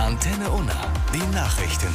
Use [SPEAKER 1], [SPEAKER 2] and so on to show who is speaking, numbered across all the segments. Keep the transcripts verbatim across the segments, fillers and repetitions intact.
[SPEAKER 1] Antenne Unna, die Nachrichten.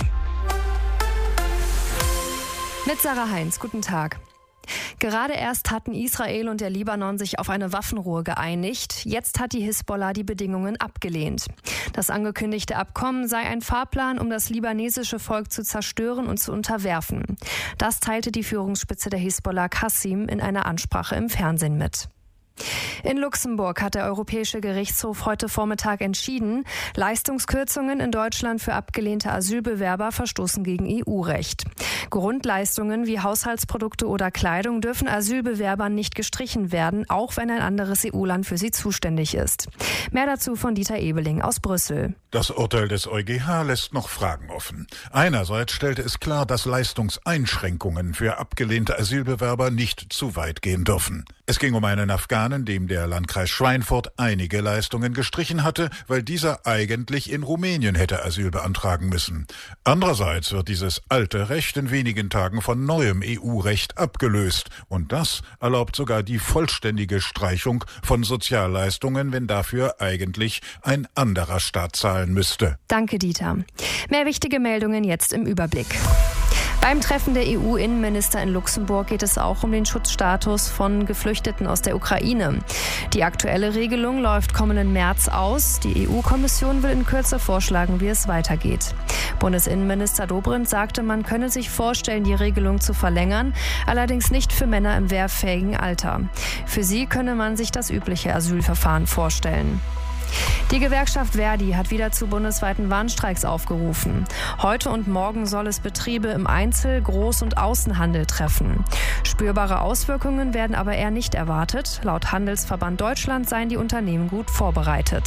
[SPEAKER 2] Mit Sarah Heinz, guten Tag. Gerade erst hatten Israel und der Libanon sich auf eine Waffenruhe geeinigt. Jetzt hat die Hisbollah die Bedingungen abgelehnt. Das angekündigte Abkommen sei ein Fahrplan, um das libanesische Volk zu zerstören und zu unterwerfen. Das teilte die Führungsspitze der Hisbollah Qassim in einer Ansprache im Fernsehen mit. In Luxemburg hat der Europäische Gerichtshof heute Vormittag entschieden, Leistungskürzungen in Deutschland für abgelehnte Asylbewerber verstoßen gegen E U-Recht. Grundleistungen wie Haushaltsprodukte oder Kleidung dürfen Asylbewerbern nicht gestrichen werden, auch wenn ein anderes E U-Land für sie zuständig ist. Mehr dazu von Dieter Ebeling aus Brüssel.
[SPEAKER 3] Das Urteil des EuGH lässt noch Fragen offen. Einerseits stellte es klar, dass Leistungseinschränkungen für abgelehnte Asylbewerber nicht zu weit gehen dürfen. Es ging um einen Afghanen, dem der Landkreis Schweinfurt einige Leistungen gestrichen hatte, weil dieser eigentlich in Rumänien hätte Asyl beantragen müssen. Andererseits wird dieses alte Recht in wenigen Tagen von neuem E U-Recht abgelöst. Und das erlaubt sogar die vollständige Streichung von Sozialleistungen, wenn dafür eigentlich ein anderer Staat zahlen müsste.
[SPEAKER 2] Danke, Dieter. Mehr wichtige Meldungen jetzt im Überblick. Beim Treffen der E U-Innenminister in Luxemburg geht es auch um den Schutzstatus von Geflüchteten aus der Ukraine. Die aktuelle Regelung läuft kommenden März aus. Die E U-Kommission will in Kürze vorschlagen, wie es weitergeht. Bundesinnenminister Dobrindt sagte, man könne sich vorstellen, die Regelung zu verlängern, allerdings nicht für Männer im wehrfähigen Alter. Für sie könne man sich das übliche Asylverfahren vorstellen. Die Gewerkschaft Verdi hat wieder zu bundesweiten Warnstreiks aufgerufen. Heute und morgen soll es Betriebe im Einzel-, Groß- und Außenhandel treffen. Spürbare Auswirkungen werden aber eher nicht erwartet. Laut Handelsverband Deutschland seien die Unternehmen gut vorbereitet.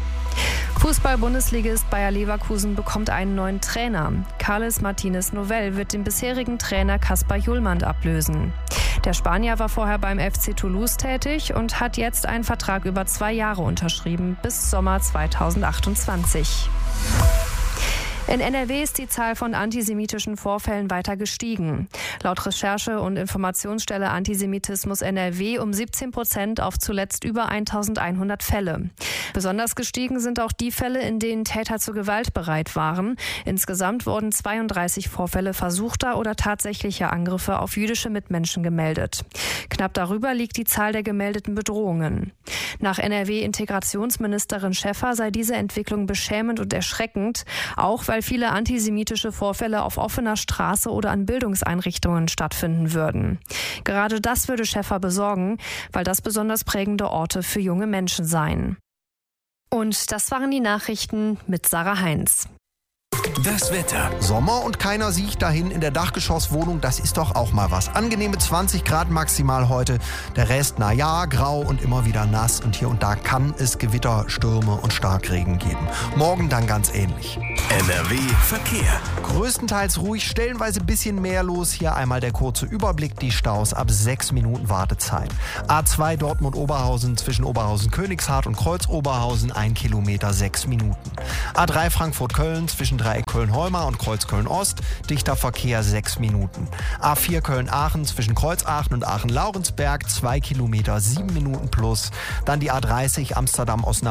[SPEAKER 2] Fußball-Bundesligist Bayer Leverkusen bekommt einen neuen Trainer. Carles Martínez Novell wird den bisherigen Trainer Kaspar Jullmann ablösen. Der Spanier war vorher beim F C Toulouse tätig und hat jetzt einen Vertrag über zwei Jahre unterschrieben, bis Sommer zweitausendachtundzwanzig. In N R W ist die Zahl von antisemitischen Vorfällen weiter gestiegen. Laut Recherche- und Informationsstelle Antisemitismus N R W um siebzehn Prozent auf zuletzt über eintausendeinhundert Fälle. Besonders gestiegen sind auch die Fälle, in denen Täter zur Gewalt bereit waren. Insgesamt wurden zweiunddreißig Vorfälle versuchter oder tatsächlicher Angriffe auf jüdische Mitmenschen gemeldet. Knapp darüber liegt die Zahl der gemeldeten Bedrohungen. Nach N R W-Integrationsministerin Schäffer sei diese Entwicklung beschämend und erschreckend, auch weil viele antisemitische Vorfälle auf offener Straße oder an Bildungseinrichtungen stattfinden würden. Gerade das würde Schäffer besorgen, weil das besonders prägende Orte für junge Menschen seien. Und das waren die Nachrichten mit Sarah Heinz.
[SPEAKER 1] Das Wetter.
[SPEAKER 4] Sommer und keiner sieht dahin in der Dachgeschosswohnung, das ist doch auch mal was. Angenehme zwanzig Grad maximal heute, der Rest, na ja, grau und immer wieder nass und hier und da kann es Gewitter, Stürme und Starkregen geben. Morgen dann ganz ähnlich.
[SPEAKER 1] N R W Verkehr.
[SPEAKER 4] Größtenteils ruhig, stellenweise ein bisschen mehr los. Hier einmal der kurze Überblick, die Staus ab sechs Minuten Wartezeit. A zwei Dortmund-Oberhausen zwischen Oberhausen-Königshardt und Kreuz-Oberhausen, ein Kilometer, sechs Minuten. A drei Frankfurt-Köln zwischen Dreieck Köln-Heumar und Kreuz Köln-Ost, dichter Verkehr, sechs Minuten. A vier Köln-Aachen zwischen Kreuz Aachen und Aachen-Laurensberg, zwei Kilometer, sieben Minuten plus. Dann die A dreißig Amsterdam-Osnabrück